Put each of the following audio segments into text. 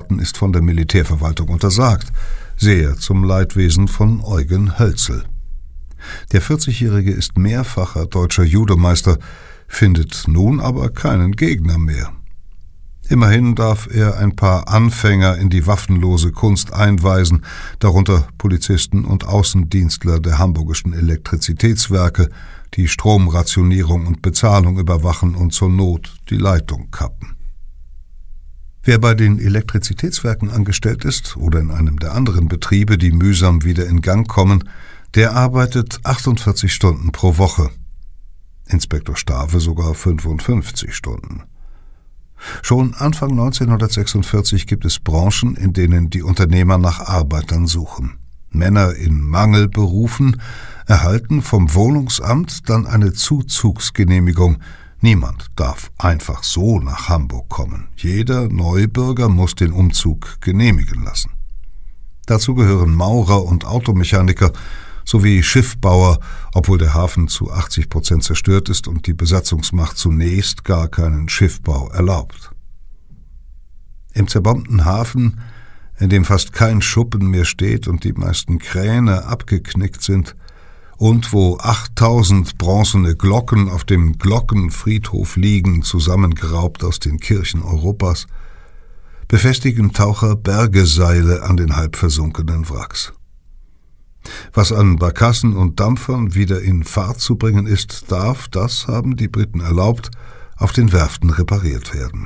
Daten ist von der Militärverwaltung untersagt, sehr zum Leidwesen von Eugen Hölzel. Der 40-Jährige ist mehrfacher deutscher Judomeister, findet nun aber keinen Gegner mehr. Immerhin darf er ein paar Anfänger in die waffenlose Kunst einweisen, darunter Polizisten und Außendienstler der hamburgischen Elektrizitätswerke, die Stromrationierung und Bezahlung überwachen und zur Not die Leitung kappen. Wer bei den Elektrizitätswerken angestellt ist oder in einem der anderen Betriebe, die mühsam wieder in Gang kommen, der arbeitet 48 Stunden pro Woche. Inspektor Stave sogar 55 Stunden. Schon Anfang 1946 gibt es Branchen, in denen die Unternehmer nach Arbeitern suchen. Männer in Mangelberufen erhalten vom Wohnungsamt dann eine Zuzugsgenehmigung. Niemand darf einfach so nach Hamburg kommen. Jeder Neubürger muss den Umzug genehmigen lassen. Dazu gehören Maurer und Automechaniker sowie Schiffbauer, obwohl der Hafen zu 80% zerstört ist und die Besatzungsmacht zunächst gar keinen Schiffbau erlaubt. Im zerbombten Hafen, in dem fast kein Schuppen mehr steht und die meisten Kräne abgeknickt sind, und wo 8000 bronzene Glocken auf dem Glockenfriedhof liegen, zusammengeraubt aus den Kirchen Europas, befestigen Taucher Bergeseile an den halb versunkenen Wracks. Was an Barkassen und Dampfern wieder in Fahrt zu bringen ist, darf, das haben die Briten erlaubt, auf den Werften repariert werden.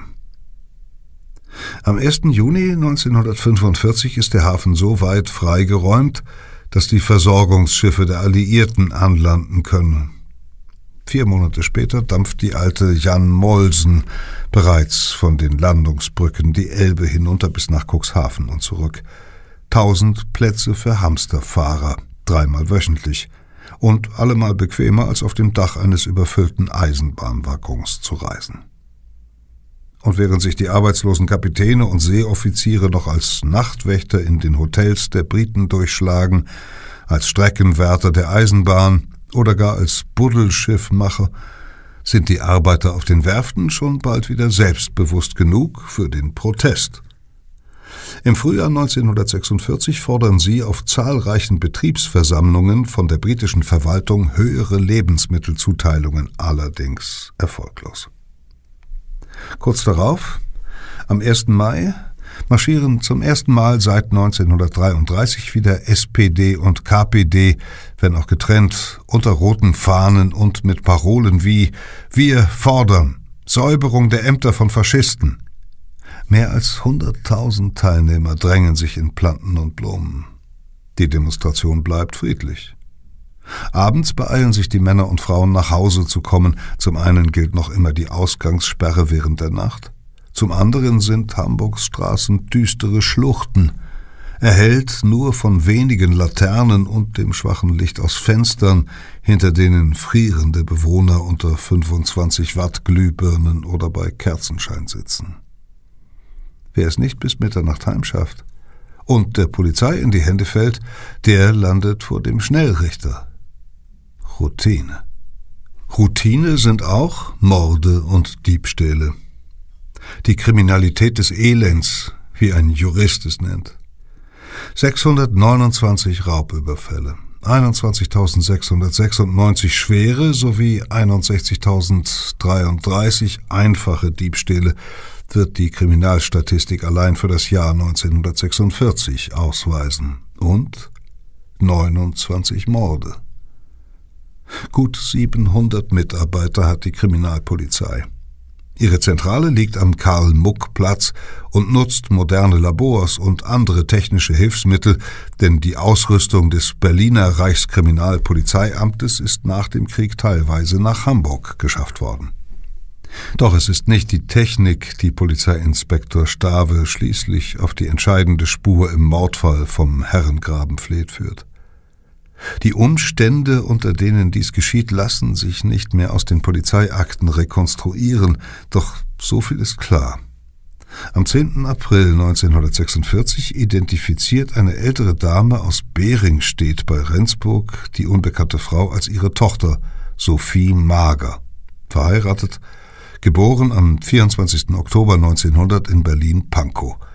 Am 1. Juni 1945 ist der Hafen so weit freigeräumt, dass die Versorgungsschiffe der Alliierten anlanden können. 4 Monate später dampft die alte Jan Molsen bereits von den Landungsbrücken die Elbe hinunter bis nach Cuxhaven und zurück. 1000 Plätze für Hamsterfahrer, 3-mal wöchentlich und allemal bequemer als auf dem Dach eines überfüllten Eisenbahnwaggons zu reisen. Und während sich die arbeitslosen Kapitäne und Seeoffiziere noch als Nachtwächter in den Hotels der Briten durchschlagen, als Streckenwärter der Eisenbahn oder gar als Buddelschiffmacher, sind die Arbeiter auf den Werften schon bald wieder selbstbewusst genug für den Protest. Im Frühjahr 1946 fordern sie auf zahlreichen Betriebsversammlungen von der britischen Verwaltung höhere Lebensmittelzuteilungen, allerdings erfolglos. Kurz darauf, am 1. Mai, marschieren zum ersten Mal seit 1933 wieder SPD und KPD, wenn auch getrennt, unter roten Fahnen und mit Parolen wie »Wir fordern Säuberung der Ämter von Faschisten«. Mehr als 100.000 Teilnehmer drängen sich in Planten und Blumen. Die Demonstration bleibt friedlich. Abends beeilen sich die Männer und Frauen nach Hause zu kommen. Zum einen gilt noch immer die Ausgangssperre während der Nacht. Zum anderen sind Hamburgs Straßen düstere Schluchten, erhellt nur von wenigen Laternen und dem schwachen Licht aus Fenstern, hinter denen frierende Bewohner unter 25 Watt Glühbirnen oder bei Kerzenschein sitzen. Wer es nicht bis Mitternacht heimschafft und der Polizei in die Hände fällt, der landet vor dem Schnellrichter. Routine. Routine sind auch Morde und Diebstähle. Die Kriminalität des Elends, wie ein Jurist es nennt. 629 Raubüberfälle, 21.696 schwere sowie 61.033 einfache Diebstähle wird die Kriminalstatistik allein für das Jahr 1946 ausweisen. Und 29 Morde. Gut 700 Mitarbeiter hat die Kriminalpolizei. Ihre Zentrale liegt am Karl-Muck-Platz und nutzt moderne Labors und andere technische Hilfsmittel, denn die Ausrüstung des Berliner Reichskriminalpolizeiamtes ist nach dem Krieg teilweise nach Hamburg geschafft worden. Doch es ist nicht die Technik, die Polizeiinspektor Stave schließlich auf die entscheidende Spur im Mordfall vom Herrengrabenfleet führt. Die Umstände, unter denen dies geschieht, lassen sich nicht mehr aus den Polizeiakten rekonstruieren, doch so viel ist klar. Am 10. April 1946 identifiziert eine ältere Dame aus Beringstedt bei Rendsburg die unbekannte Frau als ihre Tochter Sophie Mager, verheiratet, geboren am 24. Oktober 1900 in Berlin-Pankow.